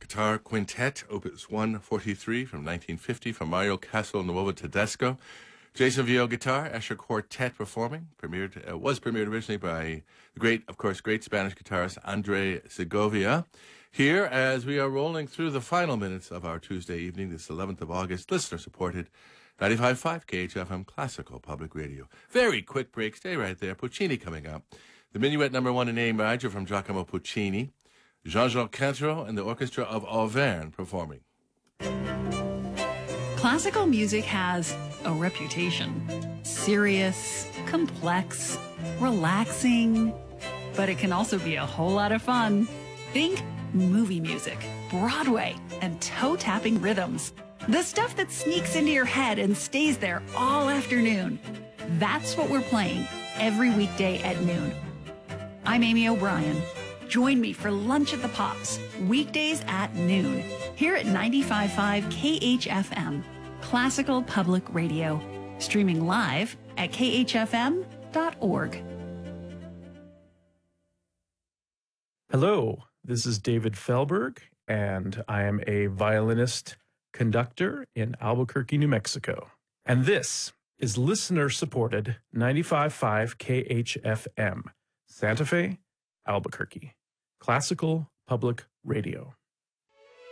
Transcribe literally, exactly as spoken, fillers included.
Guitar Quintet, Opus one forty-three from nineteen fifty from Mario Castelnuovo Tedesco. Jason Vio Guitar, Escher Quartet performing. Premiered, uh, was premiered originally by the great, of course, great Spanish guitarist Andre Segovia. Here, as we are rolling through the final minutes of our Tuesday evening, this eleventh of August, listener-supported ninety-five point five K H F M Classical Public Radio. Very quick break. Stay right there. Puccini coming up. The Minuet number one in A major from Giacomo Puccini. Jean-Jacques Cantreau and the Orchestra of Auvergne performing. Classical music has a reputation. Serious, complex, relaxing, but it can also be a whole lot of fun. Think movie music, Broadway, and toe-tapping rhythms. The stuff that sneaks into your head and stays there all afternoon. That's what we're playing every weekday at noon. I'm Amy O'Brien. Join me for Lunch at the Pops, weekdays at noon, here at ninety-five point five K H F M, Classical Public Radio, streaming live at K H F M dot org. Hello, this is David Felberg, and I am a violinist conductor in Albuquerque, New Mexico. And this is listener-supported ninety-five point five K H F M, Santa Fe, Albuquerque, Classical Public Radio.